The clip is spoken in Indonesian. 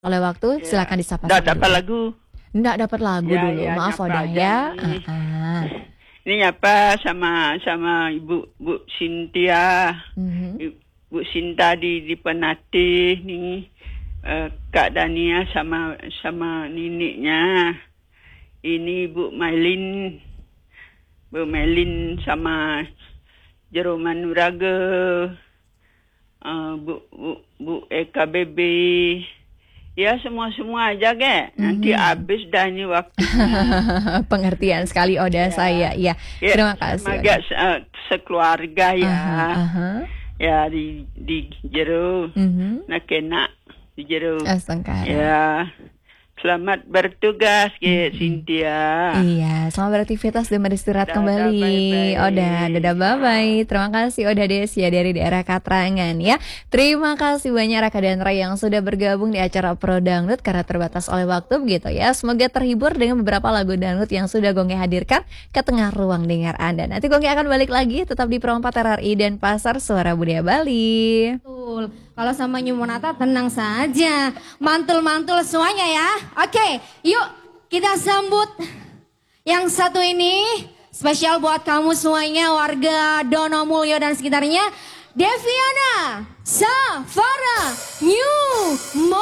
Oleh waktu, Ya. silakan disapa Nggak saja dapat dulu. lagu. Nggak dapat lagu Ya, dulu, ya, maaf nyapa Oda aja ya. nih. Ah. Ini nyapa sama Bu Sintia, Mhm. Bu Sinta di Penatih nih, Kak Dania sama niniknya. Ini Bu Mailin sama Jeroman Nuraga, Bu Eka Bebe. Ya semua aja ke. Nanti habis dah ini waktunya. Pengertian sekali Oda Ya. saya. Ya, Ya, terima kasih Oda. sekeluarga ya. Aha. Ya di jero. Nak kena di jero. Astagfirullah. Ya. Selamat bertugas ke Cynthia. Iya, selamat beraktivitas dan beristirahat Dadah, kembali. bye-bye. Oda, dadah bye-bye. Terima kasih Oda Desia dari daerah Katrangan ya. Terima kasih banyak Raka dan Ray yang sudah bergabung di acara Pro Dangdut karena terbatas oleh waktu begitu ya. Semoga terhibur dengan beberapa lagu dangdut yang sudah Gongge hadirkan ke tengah ruang dengar Anda. Nanti Gongge akan balik lagi tetap di Pro 4 RRI dan Pasar Suara Budaya Bali. Betul. Kalau sama New Monata tenang saja. Mantul-mantul semuanya ya. Oke, yuk kita sambut yang satu ini. Spesial buat kamu semuanya warga Donomulyo dan sekitarnya. Deviana Safara New